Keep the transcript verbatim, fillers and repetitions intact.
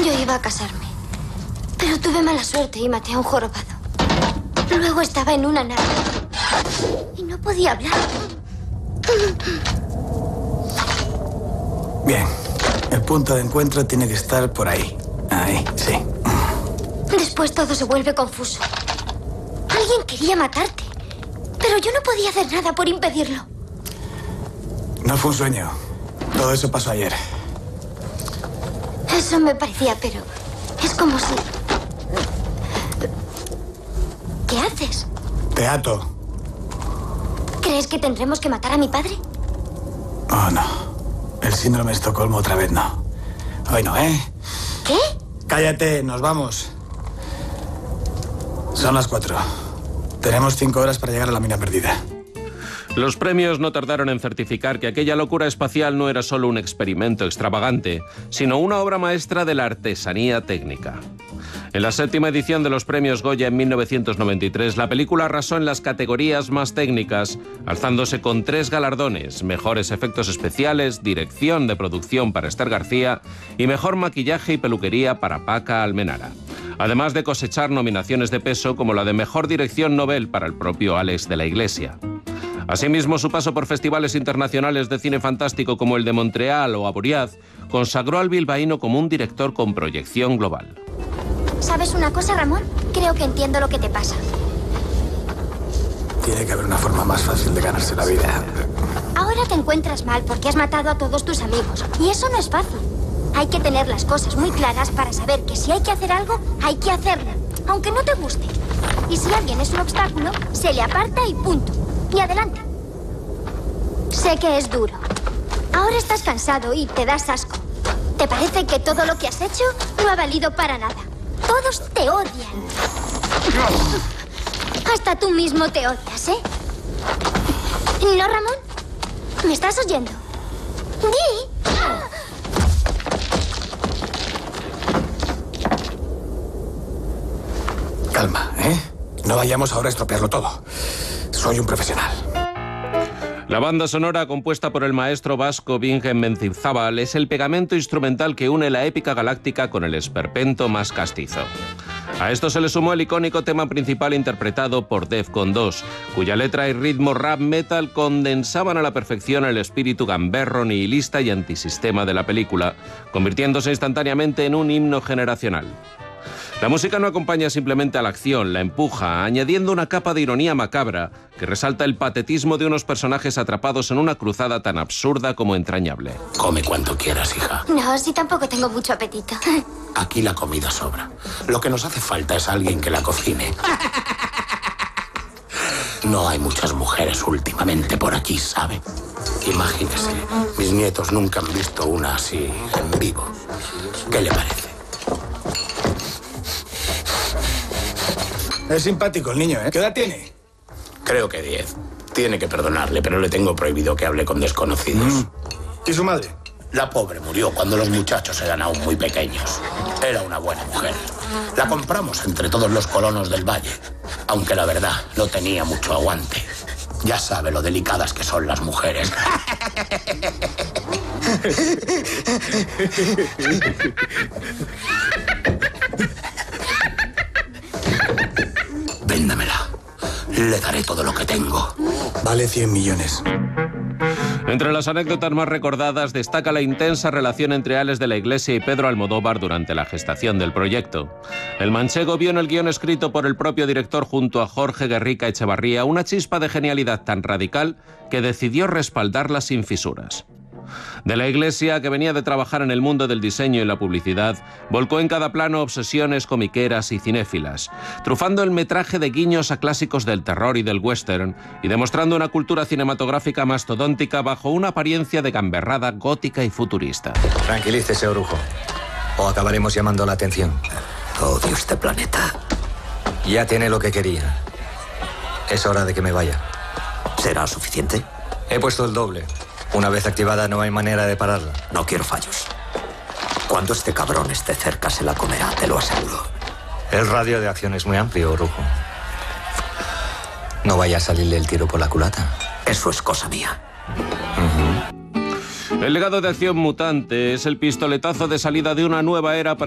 Yo iba a casarme, pero tuve mala suerte y maté a un jorobado. Luego estaba en una nave y no podía hablar. Bien, el punto de encuentro tiene que estar por ahí. Ahí, sí. Después todo se vuelve confuso. Alguien quería matarte, pero yo no podía hacer nada por impedirlo. No fue un sueño. Todo eso pasó ayer. Eso me parecía, pero es como si... ¿Qué haces? Te ato. ¿Crees que tendremos que matar a mi padre? Oh, no. El síndrome de Estocolmo otra vez no. Hoy no, ¿eh? ¿Qué? Cállate, nos vamos. Son las cuatro. Tenemos cinco horas para llegar a la mina perdida. Los premios no tardaron en certificar que aquella locura espacial no era solo un experimento extravagante, sino una obra maestra de la artesanía técnica. En la séptima edición de los premios Goya en mil novecientos noventa y tres, la película arrasó en las categorías más técnicas, alzándose con tres galardones: mejores efectos especiales, dirección de producción para Esther García y mejor maquillaje y peluquería para Paca Almenara. Además de cosechar nominaciones de peso como la de mejor dirección Nobel para el propio Alex de la Iglesia. Asimismo, su paso por festivales internacionales de cine fantástico como el de Montreal o Avoriaz consagró al bilbaíno como un director con proyección global. ¿Sabes una cosa, Ramón? Creo que entiendo lo que te pasa. Tiene que haber una forma más fácil de ganarse la vida. Ahora te encuentras mal porque has matado a todos tus amigos. Y eso no es fácil. Hay que tener las cosas muy claras para saber que si hay que hacer algo, hay que hacerlo, aunque no te guste. Y si alguien es un obstáculo, se le aparta y punto. Y adelante. Sé que es duro. Ahora estás cansado y te das asco. ¿Te parece que todo lo que has hecho no ha valido para nada? Todos te odian. Hasta tú mismo te odias, ¿eh? ¿No, Ramón? ¿Me estás oyendo? ¡Di! Calma, ¿eh? No vayamos ahora a estropearlo todo. Soy un profesional. La banda sonora, compuesta por el maestro vasco Bingen Mendizabal, es el pegamento instrumental que une la épica galáctica con el esperpento más castizo. A esto se le sumó el icónico tema principal interpretado por Defcon dos, cuya letra y ritmo rap metal condensaban a la perfección el espíritu gamberro, nihilista y antisistema de la película, convirtiéndose instantáneamente en un himno generacional. La música no acompaña simplemente a la acción, la empuja, añadiendo una capa de ironía macabra que resalta el patetismo de unos personajes atrapados en una cruzada tan absurda como entrañable. Come cuanto quieras, hija. No, sí, tampoco tengo mucho apetito. Aquí la comida sobra. Lo que nos hace falta es alguien que la cocine. No hay muchas mujeres últimamente por aquí, ¿sabe? Imagínese, mis nietos nunca han visto una así en vivo. ¿Qué le parece? Es simpático el niño, ¿eh? ¿Qué edad tiene? Creo que diez. Tiene que perdonarle, pero le tengo prohibido que hable con desconocidos. Mm. ¿Y su madre? La pobre murió cuando los muchachos eran aún muy pequeños. Era una buena mujer. La compramos entre todos los colonos del valle, aunque la verdad no tenía mucho aguante. Ya sabe lo delicadas que son las mujeres. Véndamela. Le daré todo lo que tengo. Vale cien millones. Entre las anécdotas más recordadas destaca la intensa relación entre Alex de la Iglesia y Pedro Almodóvar durante la gestación del proyecto. El manchego vio en el guión escrito por el propio director junto a Jorge Guerrica Echevarría una chispa de genialidad tan radical que decidió respaldarla sin fisuras. De la Iglesia, que venía de trabajar en el mundo del diseño y la publicidad, volcó en cada plano obsesiones comiqueras y cinéfilas, trufando el metraje de guiños a clásicos del terror y del western y demostrando una cultura cinematográfica mastodóntica bajo una apariencia de gamberrada gótica y futurista. Tranquilícese, Orujo, o acabaremos llamando la atención. Odio este planeta. Ya tiene lo que quería. Es hora de que me vaya. ¿Será suficiente? He puesto el doble. Una vez activada no hay manera de pararla. No quiero fallos. Cuando este cabrón esté cerca se la comerá, te lo aseguro. El radio de acción es muy amplio, Orujo. No vaya a salirle el tiro por la culata. Eso es cosa mía. Uh-huh. El legado de Acción Mutante es el pistoletazo de salida de una nueva era para